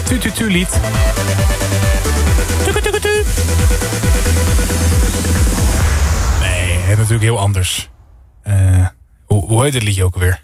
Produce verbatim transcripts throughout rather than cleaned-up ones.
Tu-tu-tu lied. Tu-tu-tu-tu. Nee, het natuurlijk heel anders. Uh, hoe, hoe heet dit liedje ook alweer?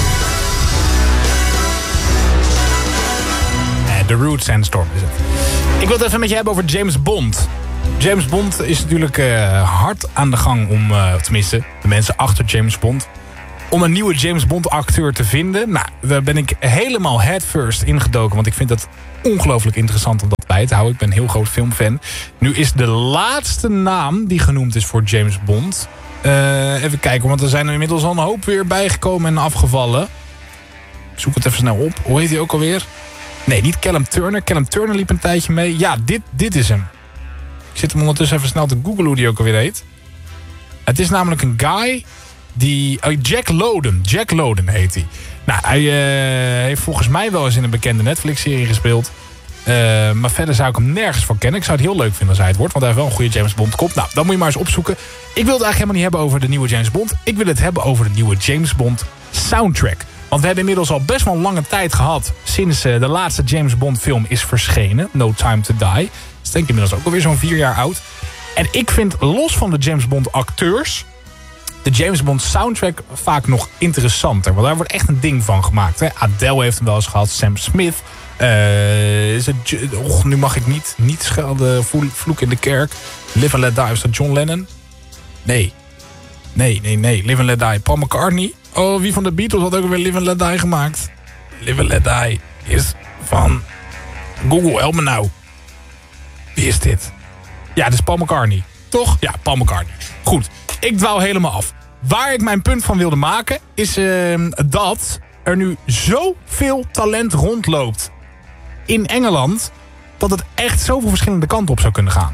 Uh, The Root Sandstorm is het. Ik wil het even met je hebben over James Bond. James Bond is natuurlijk uh, hard aan de gang om, uh, tenminste, de mensen achter James Bond, om een nieuwe James Bond acteur te vinden. Nou, daar ben ik helemaal headfirst ingedoken, want ik vind het ongelooflijk interessant om dat bij te houden. Ik ben een heel groot filmfan. Nu is de laatste naam die genoemd is voor James Bond. Uh, even kijken, want er zijn er inmiddels al een hoop weer bijgekomen en afgevallen. Ik zoek het even snel op. Hoe heet hij ook alweer? Nee, niet Callum Turner. Callum Turner liep een tijdje mee. Ja, dit, dit is hem. Ik zit hem ondertussen even snel te googlen hoe die ook alweer heet. Het is namelijk een guy die... Oh, Jack Lowden. Jack Lowden heet hij. Nou, hij uh, heeft volgens mij wel eens in een bekende Netflix-serie gespeeld. Uh, maar verder zou ik hem nergens van kennen. Ik zou het heel leuk vinden als hij het wordt. Want hij heeft wel een goede James Bond kop. Nou, dan moet je maar eens opzoeken. Ik wil het eigenlijk helemaal niet hebben over de nieuwe James Bond. Ik wil het hebben over de nieuwe James Bond soundtrack. Want we hebben inmiddels al best wel een lange tijd gehad sinds uh, de laatste James Bond film is verschenen. No Time to Die. Dat is denk ik inmiddels ook alweer zo'n vier jaar oud. En ik vind los van de James Bond acteurs de James Bond soundtrack vaak nog interessanter. Want daar wordt echt een ding van gemaakt. Hè? Adele heeft hem wel eens gehad. Sam Smith. Uh, is het, och, nu mag ik niet, niet schelden. Vloek in de kerk. Live and Let Die. Is dat John Lennon? Nee. Nee, nee, nee. Live and Let Die. Paul McCartney. Oh, wie van de Beatles had ook weer Live and Let Die gemaakt? Live and Let Die is van Google, help me nou. Wie is dit? Ja, dit is Paul McCartney. Toch? Ja, Paul McCartney. Goed, ik dwaal helemaal af. Waar ik mijn punt van wilde maken is uh, dat er nu zoveel talent rondloopt in Engeland dat het echt zoveel verschillende kanten op zou kunnen gaan.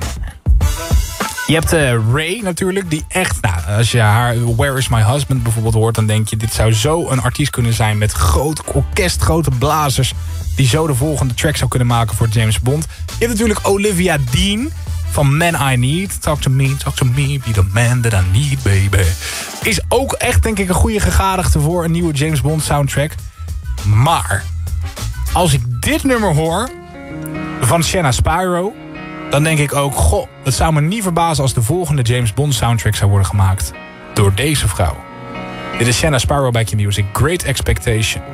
Je hebt uh, Ray natuurlijk, die echt... Nou, als je haar Where is my husband bijvoorbeeld hoort, dan denk je, dit zou zo een artiest kunnen zijn met groot orkest, grote blazers, die zo de volgende track zou kunnen maken voor James Bond. Je hebt natuurlijk Olivia Dean van Man I Need. Talk to me, talk to me, be the man that I need, baby. Is ook echt, denk ik, een goede gegadigde voor een nieuwe James Bond soundtrack. Maar als ik dit nummer hoor van Shanna Spyro, dan denk ik ook, goh, het zou me niet verbazen als de volgende James Bond soundtrack zou worden gemaakt door deze vrouw. Dit is Shanna Spyro bij Q Music, Great Expectation.